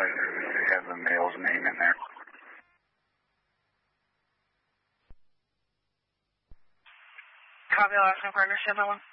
I have the male's name in there. Copy, Alaska Partnership, that one.